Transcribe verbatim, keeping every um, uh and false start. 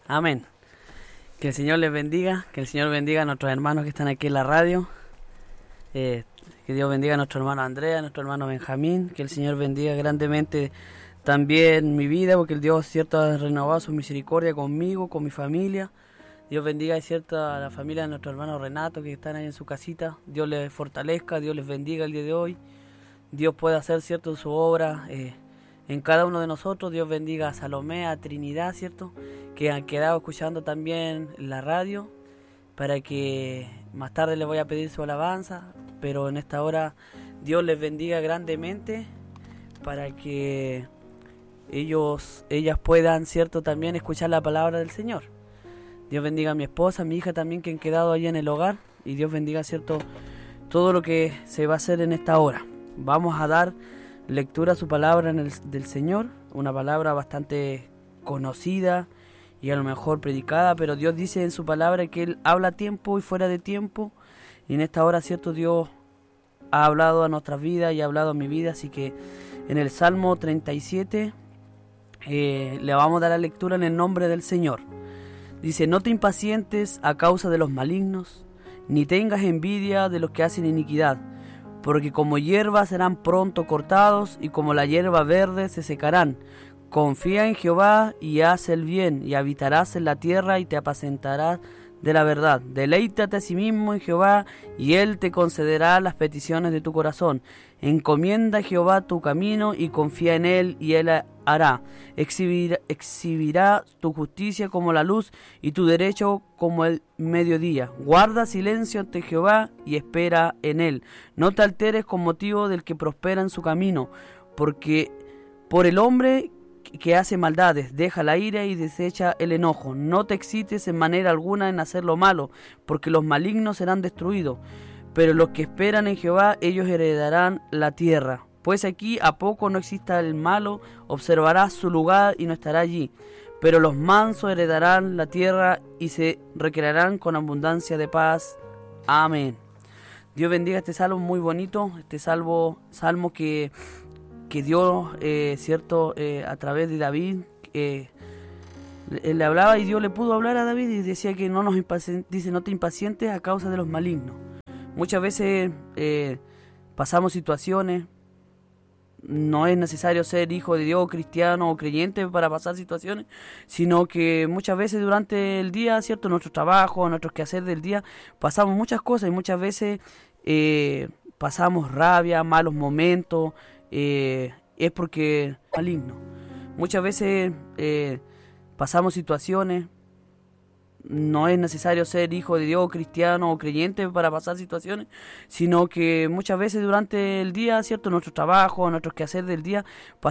Amén. Que el Señor les bendiga, que el Señor bendiga a nuestros hermanos que están aquí en la radio. Eh, que Dios bendiga a nuestro hermano Andrea, a nuestro hermano Benjamín. Que el Señor bendiga grandemente también mi vida, porque el Dios cierto ha renovado su misericordia conmigo, con mi familia. Dios bendiga cierto a la familia de nuestro hermano Renato que están ahí en su casita. Dios les fortalezca, Dios les bendiga el día de hoy. Dios puede hacer cierto su obra eh, en cada uno de nosotros. Dios bendiga a Salomé, a Trinidad, cierto, que han quedado escuchando también la radio, para que más tarde les voy a pedir su alabanza, pero en esta hora Dios les bendiga grandemente para que ellos, ellas puedan, cierto, también escuchar la palabra del Señor. Dios bendiga a mi esposa, a mi hija también, que han quedado allí en el hogar, y Dios bendiga, cierto, todo lo que se va a hacer en esta hora. Vamos a dar lectura a su palabra en el, del Señor, una palabra bastante conocida y a lo mejor predicada, pero Dios dice en su palabra que Él habla a tiempo y fuera de tiempo, y en esta hora, cierto, Dios ha hablado a nuestras vidas y ha hablado a mi vida, así que en el Salmo treinta y siete eh, le vamos a dar la lectura en el nombre del Señor. Dice: no te impacientes a causa de los malignos, ni tengas envidia de los que hacen iniquidad, porque como hierba serán pronto cortados, y como la hierba verde se secarán. Confía en Jehová y haz el bien, y habitarás en la tierra y te apacentarás de la verdad. Deleítate a sí mismo en Jehová, y Él te concederá las peticiones de tu corazón. Encomienda a Jehová tu camino y confía en Él, y Él hará. Exhibirá, exhibirá tu justicia como la luz y tu derecho como el mediodía. Guarda silencio ante Jehová y espera en Él. No te alteres con motivo del que prospera en su camino, porque por el hombre que hace maldades, deja la ira y desecha el enojo. No te excites en manera alguna en hacer lo malo, porque los malignos serán destruidos. Pero los que esperan en Jehová, ellos heredarán la tierra. Pues aquí a poco no exista el malo, observará su lugar y no estará allí. Pero los mansos heredarán la tierra y se recrearán con abundancia de paz. Amén. Dios bendiga este salmo muy bonito, este salmo, salmo que... que Dios, eh, cierto, eh, a través de David, eh, él le hablaba y Dios le pudo hablar a David y decía que no nos impacientes, dice, no te impacientes a causa de los malignos. Muchas veces eh, pasamos situaciones, no es necesario ser hijo de Dios, cristiano o creyente para pasar situaciones, sino que muchas veces durante el día, cierto, nuestro trabajo, nuestros quehaceres del día, pasamos muchas cosas y muchas veces eh, pasamos rabia, malos momentos. Eh, es porque maligno. Muchas veces eh, pasamos situaciones, no es necesario ser hijo de Dios, cristiano o creyente para pasar situaciones, sino que muchas veces durante el día, cierto, nuestro trabajo, nuestros quehaceres del día,